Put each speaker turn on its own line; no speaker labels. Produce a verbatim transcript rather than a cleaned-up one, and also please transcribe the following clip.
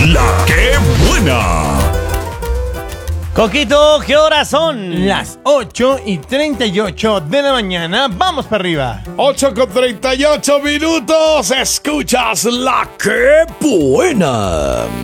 La que buena.
Coquito, ¿qué horas son?
Las ocho y treinta y ocho de la mañana. Vamos para arriba.
ocho con treinta y ocho minutos. Escuchas La que buena.